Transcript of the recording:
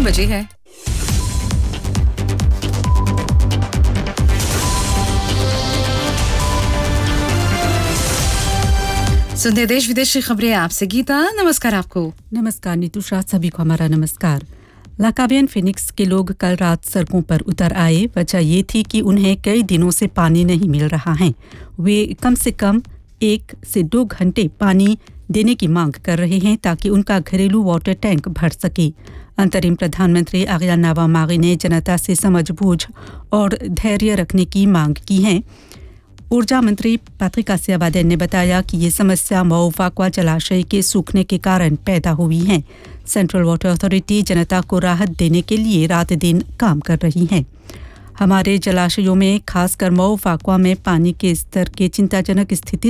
बजे है। सुनते देश विदेश की खबरें आपसे। गीता, नमस्कार आपको। नमस्कार नीतूषा, सभी को हमारा नमस्कार। लाकाबियन फिनिक्स के लोग कल रात सड़कों पर उतर आए। वजह ये थी कि उन्हें कई दिनों से पानी नहीं मिल रहा है। वे कम से कम 1 से 2 घंटे पानी देने की मांग कर रहे हैं ताकि उनका घरेलू वाटर टैंक भर सके। अंतरिम प्रधानमंत्री आर्या नावामारी ने जनता से समझबूझ और धैर्य रखने की मांग की है। ऊर्जा मंत्री पैट्रिक सियाबादेन ने बताया कि ये समस्या मोवाक्वा जलाशय के सूखने के कारण पैदा हुई है। सेंट्रल वाटर अथॉरिटी जनता को राहत देने के लिए रात दिन काम कर रही है। हमारे जलाशयों में खासकर मोवाक्वा में पानी के स्तर के चिंताजनक स्थिति